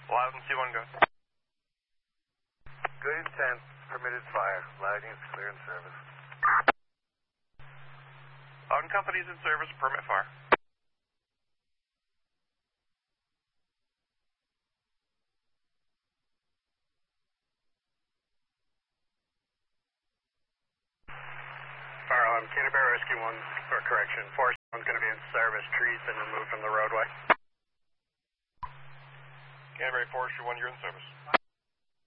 Loudon C1, go. Good intent, permitted fire. Lighting is clear in service. Loudon Company's in service, permit fire. Fire alarm, Canterbury Rescue 1, for correction. Forest 1's going to be in service. Trees been removed from the roadway. Canterbury Forestry 1, you're in service.